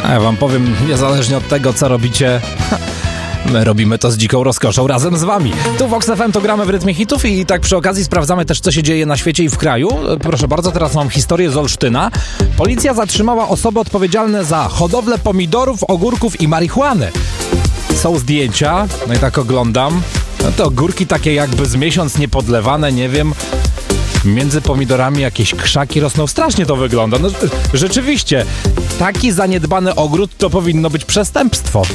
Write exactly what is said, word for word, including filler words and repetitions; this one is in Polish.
A ja wam powiem, niezależnie od tego, co robicie, my robimy to z dziką rozkoszą razem z wami. Tu Vox F M, to gramy w rytmie hitów i tak przy okazji sprawdzamy też, co się dzieje na świecie i w kraju. Proszę bardzo, teraz mam historię z Olsztyna. Policja zatrzymała osoby odpowiedzialne za hodowlę pomidorów, ogórków i marihuany. Są zdjęcia, no i tak oglądam. No to ogórki takie jakby z miesiąc niepodlewane, nie wiem. Między pomidorami jakieś krzaki rosną. Strasznie to wygląda. No, rzeczywiście, taki zaniedbany ogród to powinno być przestępstwo.